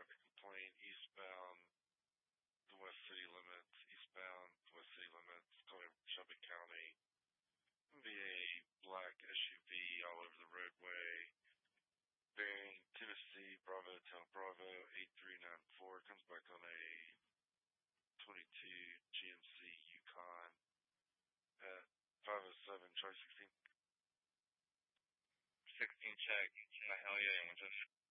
traffic complaint eastbound the West City limits, eastbound West City limits, going Shelby County. VA black SUV all over the roadway, bearing Tennessee, Bravo, Hotel Bravo, 8394, comes back on a 22 GMC Yukon at 507, try 16. 16 check. Hell yeah,